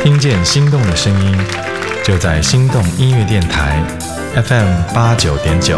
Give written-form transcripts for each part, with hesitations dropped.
听见心动的声音，就在心动音乐电台 FM89.9。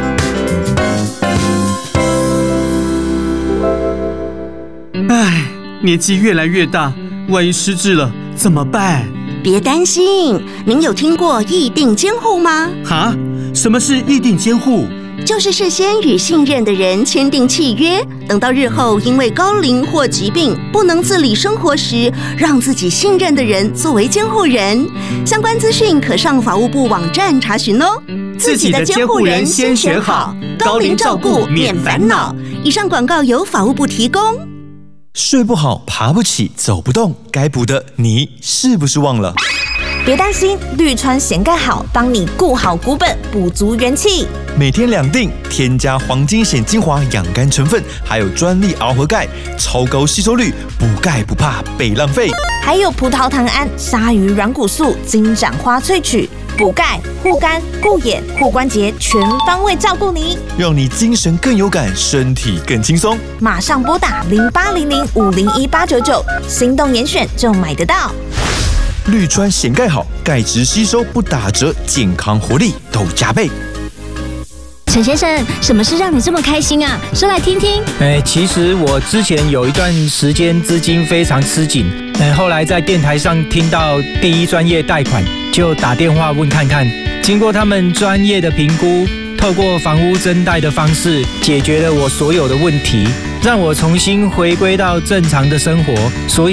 唉，年纪越来越大，万一失智了怎么办？ 别担心，您有听过议定监护吗？ 哈？什么是议定监护？ 就是事先与信任的人签订契约，等到日后因为高龄或疾病不能自理生活时，让自己信任的人作为监护人。相关资讯可上法务部网站查询哦。 自己的监护人先选好，高龄照顾免烦恼。 以上广告由法务部提供。 睡不好，爬不起，走不动，该补的你是不是忘了？ 别担心，绿川咸钙好，帮你顾好骨本，补足元气。 每天2锭，添加黄金硯精华养肝成分，还有专利螯合钙，超高吸收率，补钙不怕被浪费。 还有葡萄糖胺、鲨鱼软骨素、金盏花萃取，补钙、护肝、顾眼、护关节，全方位照顾你， 让你精神更有感，身体更轻松。 马上拨打0800501899，心动严选就买得到。 绿川咸钙好，钙质吸收不打折，健康活力都加倍。 陈先生，什么事让你这么开心啊？说来听听。 其实我之前有一段时间资金非常吃紧，后来在电台上听到第一专业贷款，就打电话问看看。经过他们专业的评估，透过房屋增贷的方式解决了我所有的问题，让我重新回归到正常的生活。所以